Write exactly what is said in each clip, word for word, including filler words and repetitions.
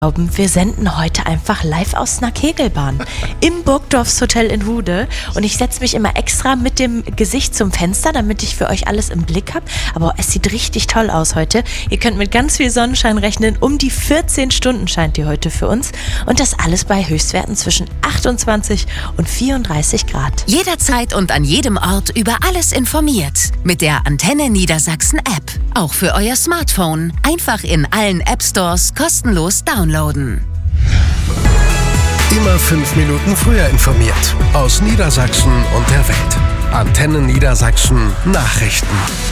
Wir senden heute einfach live aus einer Kegelbahn im Burgdorfs Hotel in Hude und ich setze mich immer extra mit dem Gesicht zum Fenster, damit ich für euch alles im Blick habe. Aber es sieht richtig toll aus heute. Ihr könnt mit ganz viel Sonnenschein rechnen. Um die vierzehn Stunden scheint die heute für uns und das alles bei Höchstwerten zwischen achtundzwanzig und vierunddreißig Grad. Jederzeit und an jedem Ort über alles informiert. Mit der Antenne Niedersachsen App. Auch für euer Smartphone. Einfach in allen App Stores kostenlos downloaden. Immer fünf Minuten früher informiert. Aus Niedersachsen und der Welt. Antenne Niedersachsen Nachrichten.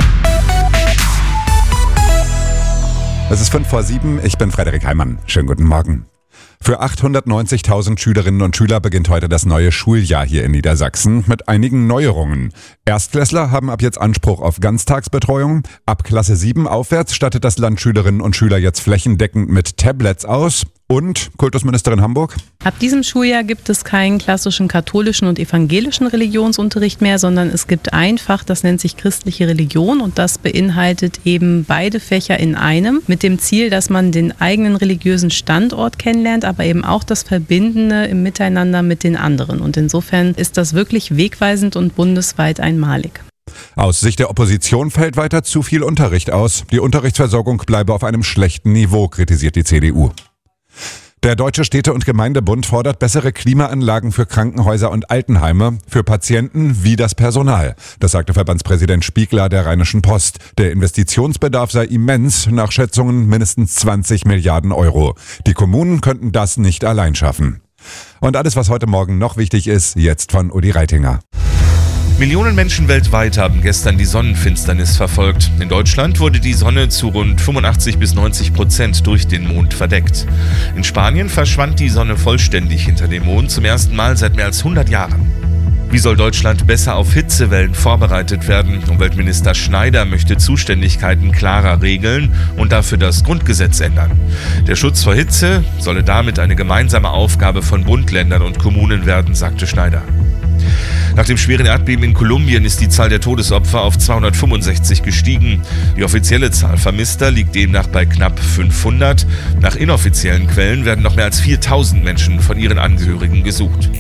Es ist fünf vor sieben, ich bin Frederik Heimann. Schönen guten Morgen. Für achthundertneunzigtausend Schülerinnen und Schüler beginnt heute das neue Schuljahr hier in Niedersachsen mit einigen Neuerungen. Erstklässler haben ab jetzt Anspruch auf Ganztagsbetreuung. Ab Klasse sieben aufwärts stattet das Land Schülerinnen und Schüler jetzt flächendeckend mit Tablets aus. Und Kultusministerin Hamburg? Ab diesem Schuljahr gibt es keinen klassischen katholischen und evangelischen Religionsunterricht mehr, sondern es gibt ein Fach, das nennt sich christliche Religion und das beinhaltet eben beide Fächer in einem mit dem Ziel, dass man den eigenen religiösen Standort kennenlernt, aber eben auch das Verbindende im Miteinander mit den anderen. Und insofern ist das wirklich wegweisend und bundesweit einmalig. Aus Sicht der Opposition fällt weiter zu viel Unterricht aus. Die Unterrichtsversorgung bleibe auf einem schlechten Niveau, kritisiert die C D U. Der Deutsche Städte- und Gemeindebund fordert bessere Klimaanlagen für Krankenhäuser und Altenheime, für Patienten wie das Personal. Das sagte Verbandspräsident Spiegler der Rheinischen Post. Der Investitionsbedarf sei immens, nach Schätzungen mindestens zwanzig Milliarden Euro. Die Kommunen könnten das nicht allein schaffen. Und alles, was heute Morgen noch wichtig ist, jetzt von Udi Reitinger. Millionen Menschen weltweit haben gestern die Sonnenfinsternis verfolgt. In Deutschland wurde die Sonne zu rund fünfundachtzig bis neunzig Prozent durch den Mond verdeckt. In Spanien verschwand die Sonne vollständig hinter dem Mond zum ersten Mal seit mehr als hundert Jahren. Wie soll Deutschland besser auf Hitzewellen vorbereitet werden? Umweltminister Schneider möchte Zuständigkeiten klarer regeln und dafür das Grundgesetz ändern. Der Schutz vor Hitze solle damit eine gemeinsame Aufgabe von Bund, Ländern und Kommunen werden, sagte Schneider. Nach dem schweren Erdbeben in Kolumbien ist die Zahl der Todesopfer auf zweihundertfünfundsechzig gestiegen. Die offizielle Zahl Vermisster liegt demnach bei knapp fünfhundert. Nach inoffiziellen Quellen werden noch mehr als viertausend Menschen von ihren Angehörigen gesucht.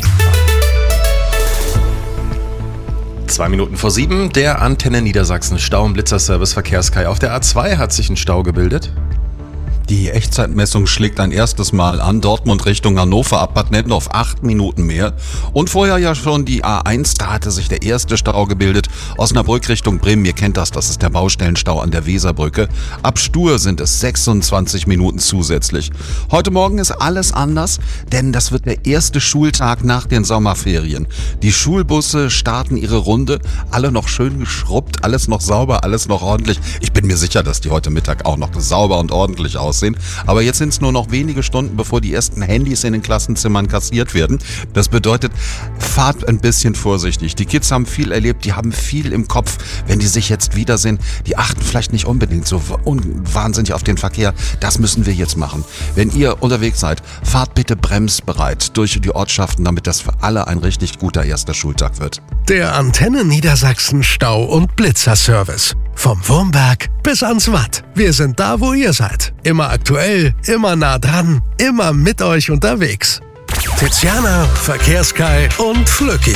Zwei Minuten vor sieben, der Antenne Niedersachsen Stau- und Blitzerservice Verkehrskai. Auf der A zwei hat sich ein Stau gebildet. Die Echtzeitmessung schlägt ein erstes Mal an. Dortmund Richtung Hannover ab Bad Nennendorf acht Minuten mehr. Und vorher ja schon die A eins, da hatte sich der erste Stau gebildet. Osnabrück Richtung Bremen, ihr kennt das, das ist der Baustellenstau an der Weserbrücke. Ab Stur sind es sechsundzwanzig Minuten zusätzlich. Heute Morgen ist alles anders, denn das wird der erste Schultag nach den Sommerferien. Die Schulbusse starten ihre Runde, alle noch schön geschrubbt, alles noch sauber, alles noch ordentlich. Ich bin mir sicher, dass die heute Mittag auch noch sauber und ordentlich aussehen. Aber jetzt sind es nur noch wenige Stunden, bevor die ersten Handys in den Klassenzimmern kassiert werden. Das bedeutet, fahrt ein bisschen vorsichtig. Die Kids haben viel erlebt, die haben viel im Kopf. Wenn die sich jetzt wiedersehen, die achten vielleicht nicht unbedingt so wahnsinnig auf den Verkehr. Das müssen wir jetzt machen. Wenn ihr unterwegs seid, fahrt bitte bremsbereit durch die Ortschaften, damit das für alle ein richtig guter erster Schultag wird. Der Antenne Niedersachsen Stau- und Blitzerservice. Vom Wurmberg bis ans Watt. Wir sind da, wo ihr seid. Immer aktuell, immer nah dran, immer mit euch unterwegs. Tiziana, Verkehrskai und Flücki.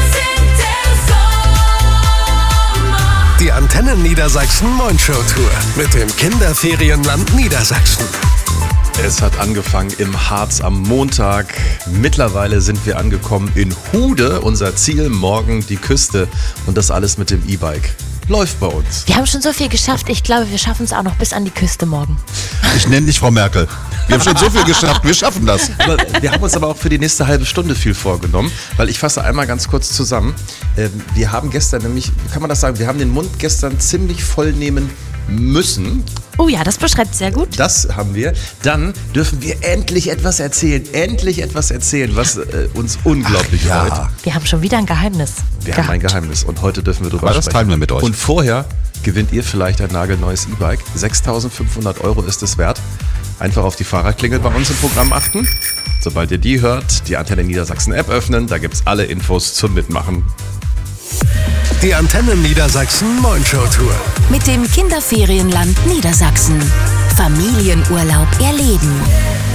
Die Antenne Niedersachsen Moin-Show Tour mit dem Kinderferienland Niedersachsen. Es hat angefangen im Harz am Montag. Mittlerweile sind wir angekommen in Hude. Unser Ziel morgen die Küste und das alles mit dem E-Bike. Läuft bei uns. Wir haben schon so viel geschafft. Ich glaube, wir schaffen es auch noch bis an die Küste morgen. Ich nenne dich Frau Merkel. Wir haben schon so viel geschafft, wir schaffen das. Aber wir haben uns aber auch für die nächste halbe Stunde viel vorgenommen, weil ich fasse einmal ganz kurz zusammen. Wir haben gestern nämlich, kann man das sagen, wir haben den Mund gestern ziemlich voll nehmen müssen. Oh ja, das beschreibt sehr gut. Das haben wir. Dann dürfen wir endlich etwas erzählen. Endlich etwas erzählen, was äh, uns unglaublich Ach, ja. freut. Wir haben schon wieder ein Geheimnis. Wir gehabt. haben ein Geheimnis und heute dürfen wir drüber Aber sprechen. das teilen wir mit euch. Und vorher gewinnt ihr vielleicht ein nagelneues E-Bike. sechstausendfünfhundert Euro ist es wert. Einfach auf die Fahrradklingel bei uns im Programm achten. Sobald ihr die hört, die Antenne Niedersachsen App öffnen. Da gibt es alle Infos zum Mitmachen. Die Antenne Niedersachsen Moin-Show Tour. Mit dem Kinderferienland Niedersachsen. Familienurlaub erleben.